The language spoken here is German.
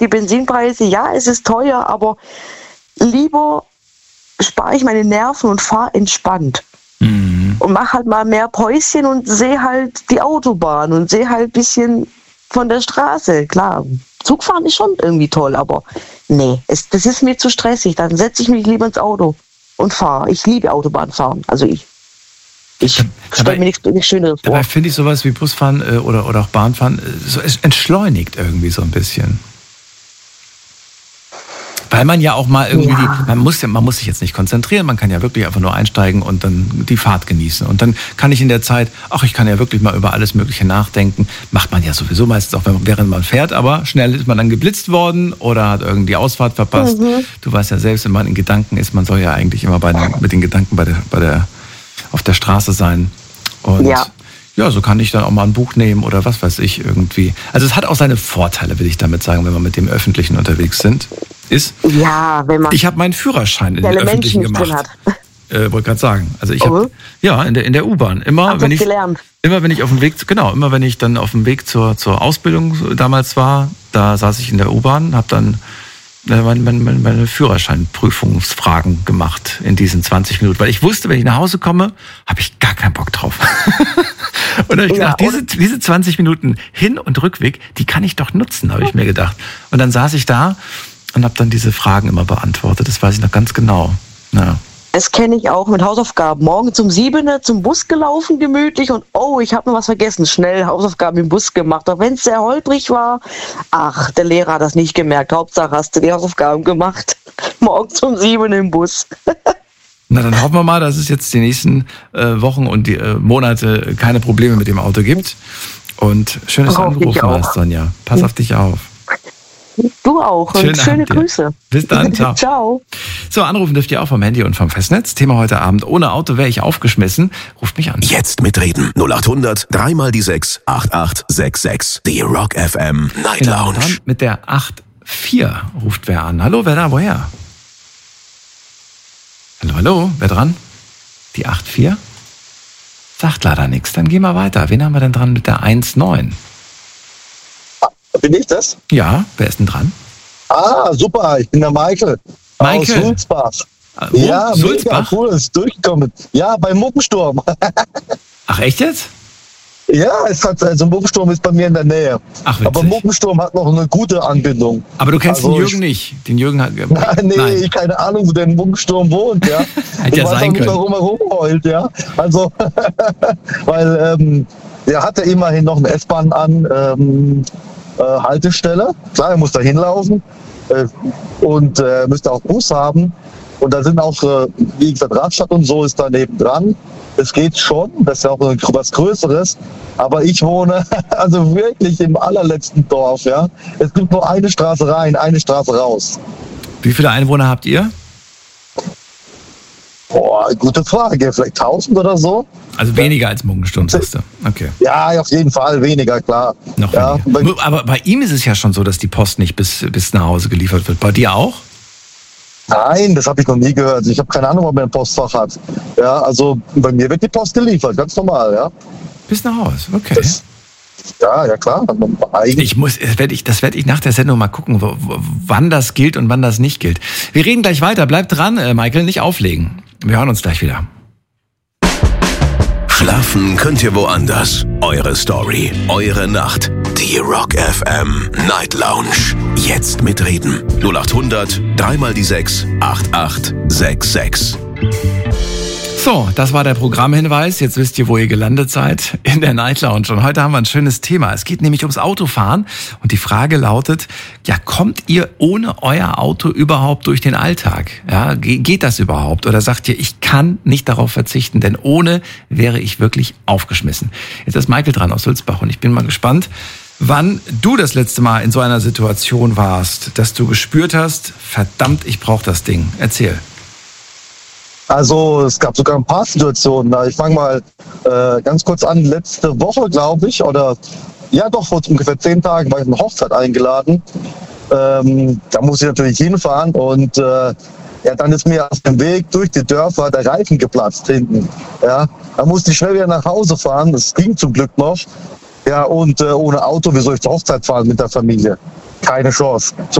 die Benzinpreise, ja, es ist teuer, aber lieber spare ich meine Nerven und fahre entspannt. Und mache halt mal mehr Päuschen und sehe halt die Autobahn und sehe halt ein bisschen von der Straße. Klar, Zugfahren ist schon irgendwie toll, aber nee, das ist mir zu stressig. Dann setze ich mich lieber ins Auto und fahre. Ich liebe Autobahnfahren. Also ich stelle mir nichts Schöneres vor. Dabei finde ich sowas wie Busfahren oder auch Bahnfahren, es entschleunigt irgendwie so ein bisschen. Weil man ja auch mal irgendwie, man muss sich jetzt nicht konzentrieren, man kann ja wirklich einfach nur einsteigen und dann die Fahrt genießen. Und dann kann ich in der Zeit, ich kann ja wirklich mal über alles Mögliche nachdenken. Macht man ja sowieso meistens auch, während man fährt, aber schnell ist man dann geblitzt worden oder hat irgendwie die Ausfahrt verpasst. Du weißt ja selbst, wenn man in Gedanken ist, man soll ja eigentlich immer mit den Gedanken auf der Straße sein. Und ja, so kann ich dann auch mal ein Buch nehmen oder was weiß ich irgendwie. Also es hat auch seine Vorteile, will ich damit sagen, wenn man mit dem Öffentlichen unterwegs ist. Ja, wenn man... Ich habe meinen Führerschein in den Öffentlichen gemacht. Wollte gerade sagen. Also ich habe in der U-Bahn immer, wenn ich auf dem Weg, wenn ich dann auf dem Weg zur Ausbildung damals war, da saß ich in der U-Bahn, habe dann meine Führerscheinprüfungsfragen gemacht in diesen 20 Minuten, weil ich wusste, wenn ich nach Hause komme, habe ich gar keinen Bock drauf. Und da habe ich gedacht, diese 20 Minuten Hin- und Rückweg, die kann ich doch nutzen, habe ich mir gedacht. Und dann saß ich da und habe dann diese Fragen immer beantwortet. Das weiß ich noch ganz genau. Ja. Das kenne ich auch mit Hausaufgaben. Morgen um 7 zum Bus gelaufen, gemütlich und ich habe noch was vergessen. Schnell Hausaufgaben im Bus gemacht. Auch wenn es sehr holprig war. Ach, der Lehrer hat das nicht gemerkt. Hauptsache hast du die Hausaufgaben gemacht. Morgen um 7 im Bus. Na, dann hoffen wir mal, dass es jetzt die nächsten Wochen und die Monate keine Probleme mit dem Auto gibt. Und schön, dass du angerufen hast, Sonja. Pass auf dich auf. Du auch. Und schöne Grüße. Bis dann. Ciao. Ciao. So, anrufen dürft ihr auch vom Handy und vom Festnetz. Thema heute Abend: Ohne Auto wäre ich aufgeschmissen. Ruft mich an. Jetzt mitreden. 0800 3 mal die 6 8866. Die Rock FM Night Lounge. Mit der 84 ruft wer an. Hallo, wer da? Woher? Hallo, wer dran? Die 84? Sagt leider nichts. Dann gehen wir weiter. Wen haben wir denn dran mit der 19? Bin ich das? Ja, wer ist denn dran? Super, ich bin der Michael. Aus Sulzbach. Ja, Sulzbach? Mega cool, ist durchgekommen. Ja, beim Muckensturm. Ach, echt jetzt? Ja, Muckensturm ist bei mir in der Nähe. Ach, witzig. Aber Muckensturm hat noch eine gute Anbindung. Aber du kennst den Jürgen nicht? Den Jürgen hat... Nein, keine Ahnung, wo der in Muckensturm wohnt, ja. Hätte ja sein können. Warum er rumheult, ja. Also, weil der hatte immerhin noch eine S-Bahn an Haltestelle. Klar, er muss da hinlaufen und müsste auch Bus haben. Und da sind auch, wie gesagt, Radstadt und so ist da nebendran. Es geht schon, das ist ja auch was Größeres. Aber ich wohne also wirklich im allerletzten Dorf. Ja. Es gibt nur eine Straße rein, eine Straße raus. Wie viele Einwohner habt ihr? Gute Frage. Vielleicht 1000 oder so. Also weniger als Muckensturm, sagst du? Okay. Ja, auf jeden Fall weniger, klar. Noch weniger. Aber bei ihm ist es ja schon so, dass die Post nicht bis nach Hause geliefert wird. Bei dir auch? Nein, das habe ich noch nie gehört. Ich habe keine Ahnung, ob er ein Postfach hat. Ja, also bei mir wird die Post geliefert, ganz normal, ja. Bis nach Hause, okay. Ja, klar. Das werde ich nach der Sendung mal gucken, wann das gilt und wann das nicht gilt. Wir reden gleich weiter. Bleib dran, Michael, nicht auflegen. Wir hören uns gleich wieder. Schlafen könnt ihr woanders. Eure Story, eure Nacht. Die Rock FM Night Lounge. Jetzt mitreden. 0800 3 mal die 6 8866. So, das war der Programmhinweis. Jetzt wisst ihr, wo ihr gelandet seid, in der Night Lounge. Und heute haben wir ein schönes Thema. Es geht nämlich ums Autofahren. Und die Frage lautet, kommt ihr ohne euer Auto überhaupt durch den Alltag? Ja, geht das überhaupt? Oder sagt ihr, ich kann nicht darauf verzichten, denn ohne wäre ich wirklich aufgeschmissen? Jetzt ist Michael dran aus Sulzbach und ich bin mal gespannt, wann du das letzte Mal in so einer Situation warst, dass du gespürt hast, verdammt, ich brauche das Ding. Erzähl. Also es gab sogar ein paar Situationen. Ich fange mal ganz kurz an. Letzte Woche, glaube ich, vor ungefähr 10 Tagen war ich auf eine Hochzeit eingeladen. Da musste ich natürlich hinfahren und dann ist mir auf dem Weg durch die Dörfer der Reifen geplatzt hinten. Ja, da musste ich schnell wieder nach Hause fahren. Das ging zum Glück noch. Ja, und ohne Auto, wie soll ich zur Hochzeit fahren mit der Familie? keine Chance.